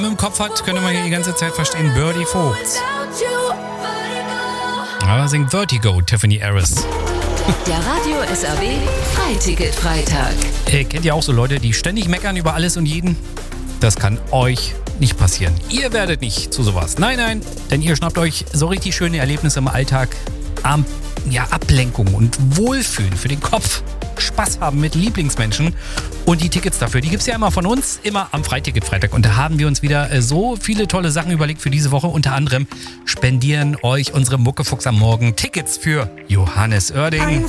im Kopf hat, könnte man ja die ganze Zeit verstehen, Birdie Vogt. Aber singt Vertigo, Tiffany Harris. Der Radio SRW Freiticket-Freitag. Kennt ihr auch so Leute, die ständig meckern über alles und jeden? Das kann euch nicht passieren. Ihr werdet nicht zu sowas. Nein, denn ihr schnappt euch so richtig schöne Erlebnisse im Alltag. Ablenkung und Wohlfühlen für den Kopf. Spaß haben mit Lieblingsmenschen. Und die Tickets dafür, die gibt es ja immer von uns, immer am Freiticket-Freitag. Und da haben wir uns wieder so viele tolle Sachen überlegt für diese Woche. Unter anderem spendieren euch unsere Muckefuchs am Morgen Tickets für Johannes Oerding.